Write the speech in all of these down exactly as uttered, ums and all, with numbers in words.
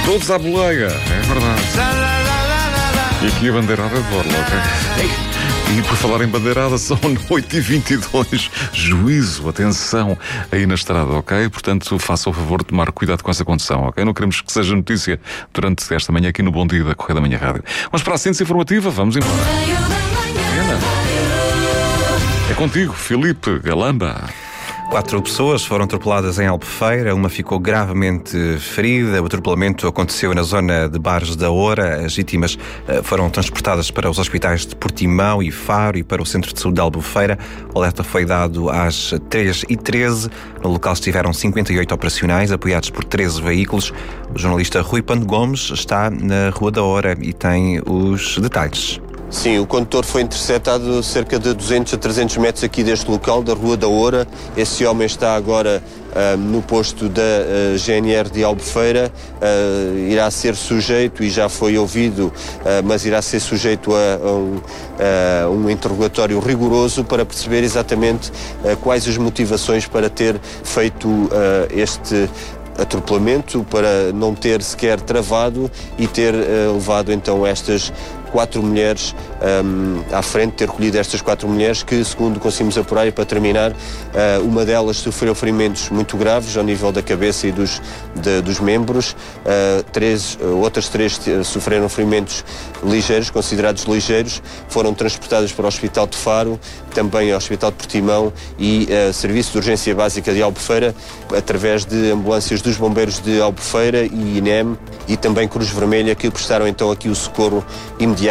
Todos à boleia, é verdade. E aqui a bandeirada de borla, ok? E por falar em bandeirada, são oito e vinte e dois. Juízo, atenção aí na estrada, ok? Portanto, faça o favor de tomar cuidado com essa condução, ok? Não queremos que seja notícia durante esta manhã aqui no Bom Dia da Correia da Manhã Rádio. Vamos para a síntese informativa, vamos embora. É contigo, Filipe Galamba. Quatro pessoas foram atropeladas em Albufeira, uma ficou gravemente ferida. O atropelamento aconteceu na zona de Bares da Oura. As vítimas foram transportadas para os hospitais de Portimão e Faro e para o Centro de Saúde de Albufeira. O alerta foi dado às três e treze. No local estiveram cinquenta e oito operacionais, apoiados por treze veículos. O jornalista Rui Pano Gomes está na Rua da Oura e tem os detalhes. Sim, o condutor foi interceptado cerca de duzentos a trezentos metros aqui deste local, da Rua da Oura. Esse homem está agora uh, no posto da uh, G N R de Albufeira. Uh, irá ser sujeito, e já foi ouvido, uh, mas irá ser sujeito a, a, um, a um interrogatório rigoroso para perceber exatamente uh, quais as motivações para ter feito uh, este atropelamento, para não ter sequer travado e ter uh, levado então estas quatro mulheres um, à frente, ter recolhido estas quatro mulheres que, segundo conseguimos apurar, e para terminar, uh, uma delas sofreu ferimentos muito graves ao nível da cabeça e dos, de, dos membros, uh, três, uh, outras três sofreram ferimentos ligeiros, considerados ligeiros, foram transportadas para o Hospital de Faro, também ao Hospital de Portimão e uh, Serviço de Urgência Básica de Albufeira, através de ambulâncias dos bombeiros de Albufeira e I N E M e também Cruz Vermelha, que prestaram então aqui o socorro imediato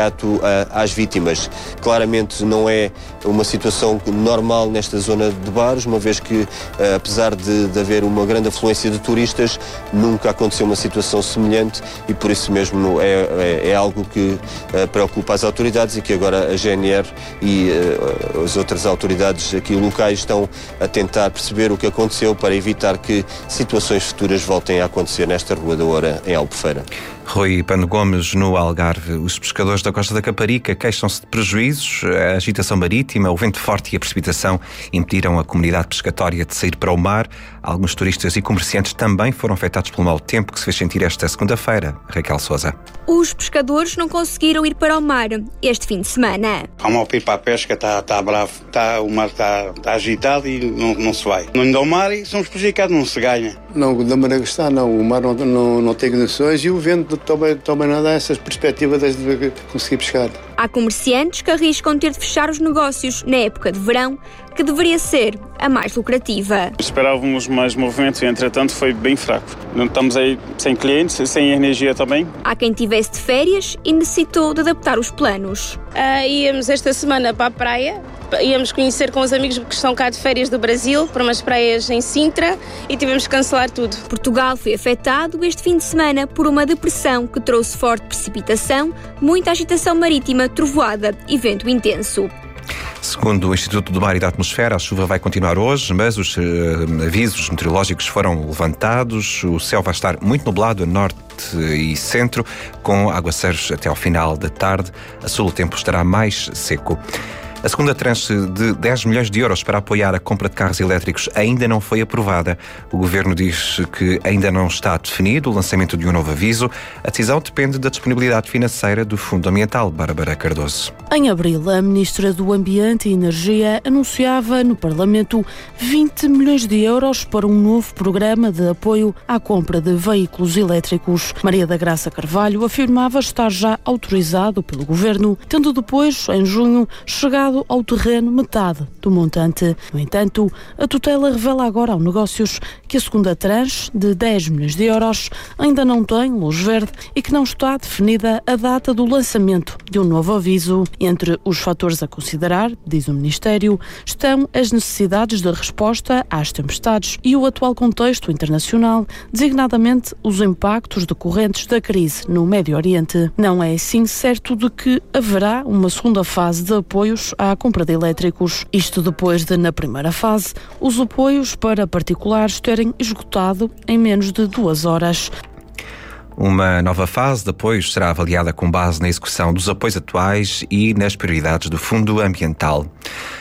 às vítimas. Claramente não é uma situação normal nesta zona de Bares, uma vez que, apesar de, de haver uma grande afluência de turistas, nunca aconteceu uma situação semelhante e por isso mesmo é, é, é algo que uh, preocupa as autoridades e que agora a G N R e uh, as outras autoridades aqui locais estão a tentar perceber o que aconteceu para evitar que situações futuras voltem a acontecer nesta Rua da Oura, em Albufeira. Rui Pano Gomes, no Algarve. Os pescadores da Costa da Caparica queixam-se de prejuízos. A agitação marítima, o vento forte e a precipitação impediram a comunidade pescatória de sair para o mar. Alguns turistas e comerciantes também foram afetados pelo mau tempo que se fez sentir esta segunda-feira. Raquel Sousa. Os pescadores não conseguiram ir para o mar este fim de semana. Vamos ao ir para a pesca, está tá bravo, tá, o mar está tá agitado e não, não se vai. Não indo ao mar e somos prejudicados, não se ganha. Não, da maneira que está, não. O mar não, não, não tem condições e o vento também, também não dá essas perspectivas de conseguir pescar. Há comerciantes que arriscam ter de fechar os negócios na época de verão, que deveria ser a mais lucrativa. Esperávamos mais movimento e, entretanto, foi bem fraco. Não estamos aí sem clientes, sem energia também. Há quem tivesse de férias e necessitou de adaptar os planos. Uh, íamos esta semana para a praia, íamos conhecer com os amigos que estão cá de férias do Brasil, para umas praias em Sintra, e tivemos que cancelar tudo. Portugal foi afetado este fim de semana por uma depressão que trouxe forte precipitação, muita agitação marítima, trovoada e vento intenso. Segundo o Instituto do Mar e da Atmosfera, a chuva vai continuar hoje, mas os uh, avisos meteorológicos foram levantados. O céu vai estar muito nublado a norte e centro, com aguaceiros até ao final da tarde. A sul o tempo estará mais seco. A segunda tranche de dez milhões de euros para apoiar a compra de carros elétricos ainda não foi aprovada. O Governo diz que ainda não está definido o lançamento de um novo aviso. A decisão depende da disponibilidade financeira do Fundo Ambiental. Bárbara Cardoso. Em abril, a Ministra do Ambiente e Energia anunciava no Parlamento vinte milhões de euros para um novo programa de apoio à compra de veículos elétricos. Maria da Graça Carvalho afirmava estar já autorizado pelo Governo, tendo depois, em junho, chegado ao terreno metade do montante. No entanto, a tutela revela agora ao Negócios que a segunda tranche, de dez milhões de euros, ainda não tem luz verde e que não está definida a data do lançamento de um novo aviso. Entre os fatores a considerar, diz o Ministério, estão as necessidades de resposta às tempestades e o atual contexto internacional, designadamente os impactos decorrentes da crise no Médio Oriente. Não é assim certo de que haverá uma segunda fase de apoios à compra de elétricos. Isto depois de, na primeira fase, os apoios para particulares terem esgotado em menos de duas horas. Uma nova fase de apoios será avaliada com base na execução dos apoios atuais e nas prioridades do Fundo Ambiental.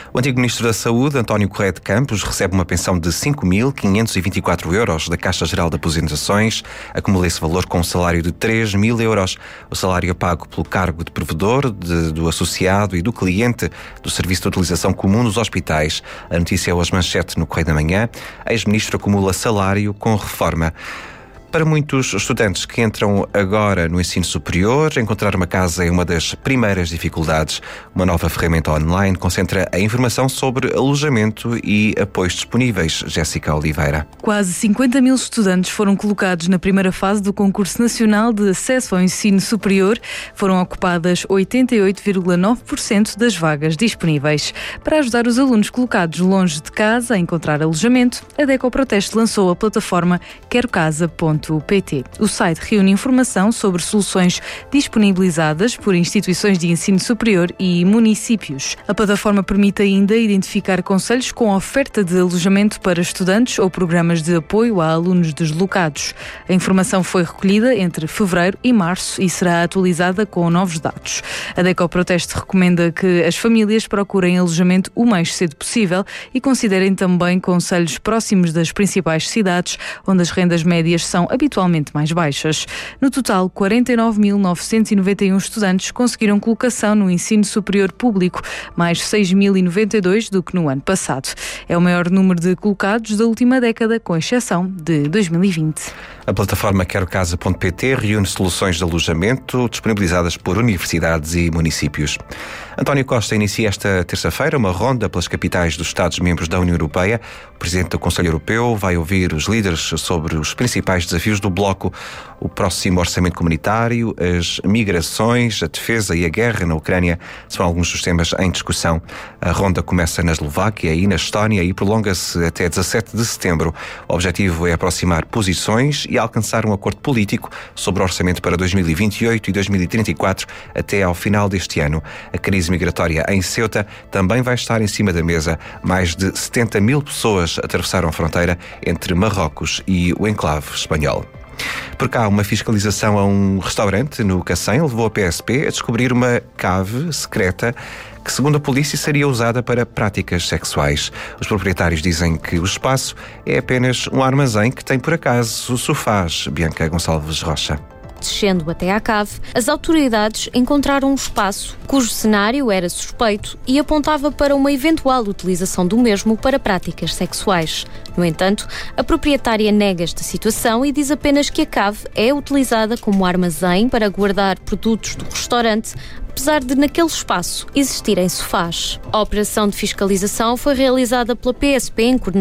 O antigo Ministro da Saúde, António Correia de Campos, recebe uma pensão de cinco mil quinhentos e vinte e quatro euros da Caixa Geral de Aposentações. Acumula esse valor com um salário de três mil euros. O salário é pago pelo cargo de provedor, de, do associado e do cliente do Serviço de Utilização Comum nos hospitais. A notícia é hoje manchete no Correio da Manhã. Ex-ministro acumula salário com reforma. Para muitos estudantes que entram agora no ensino superior, encontrar uma casa é uma das primeiras dificuldades. Uma nova ferramenta online concentra a informação sobre alojamento e apoios disponíveis. Jéssica Oliveira. Quase cinquenta mil estudantes foram colocados na primeira fase do Concurso Nacional de Acesso ao Ensino Superior. Foram ocupadas oitenta e oito vírgula nove por cento das vagas disponíveis. Para ajudar os alunos colocados longe de casa a encontrar alojamento, a DECO Proteste lançou a plataforma quero casa ponto pt. O site reúne informação sobre soluções disponibilizadas por instituições de ensino superior e municípios. A plataforma permite ainda identificar concelhos com oferta de alojamento para estudantes ou programas de apoio a alunos deslocados. A informação foi recolhida entre fevereiro e março e será atualizada com novos dados. A DECO Proteste recomenda que as famílias procurem alojamento o mais cedo possível e considerem também concelhos próximos das principais cidades, onde as rendas médias são habitualmente mais baixas. No total, quarenta e nove mil novecentos e noventa e um estudantes conseguiram colocação no ensino superior público, mais seis mil e noventa e dois do que no ano passado. É o maior número de colocados da última década, com exceção de dois mil e vinte. A plataforma quero casa ponto pt reúne soluções de alojamento disponibilizadas por universidades e municípios. António Costa inicia esta terça-feira uma ronda pelas capitais dos Estados-membros da União Europeia. O Presidente do Conselho Europeu vai ouvir os líderes sobre os principais desafios do bloco: o próximo orçamento comunitário, as migrações, a defesa e a guerra na Ucrânia são alguns dos temas em discussão. A ronda começa na Eslováquia e na Estónia e prolonga-se até dezassete de setembro. O objetivo é aproximar posições e alcançar um acordo político sobre o orçamento para dois mil e vinte e oito e dois mil e trinta e quatro até ao final deste ano. A crise migratória em Ceuta também vai estar em cima da mesa. Mais de setenta mil pessoas atravessaram a fronteira entre Marrocos e o enclave espanhol. Por cá, uma fiscalização a um restaurante no Cacém levou a P S P a descobrir uma cave secreta que, segundo a polícia, seria usada para práticas sexuais. Os proprietários dizem que o espaço é apenas um armazém que tem, por acaso, sofás. Bianca Gonçalves Rocha. Descendo até à cave, as autoridades encontraram um espaço cujo cenário era suspeito e apontava para uma eventual utilização do mesmo para práticas sexuais. No entanto, a proprietária nega esta situação e diz apenas que a cave é utilizada como armazém para guardar produtos do restaurante, apesar de naquele espaço existirem sofás. A operação de fiscalização foi realizada pela P S P em coordenação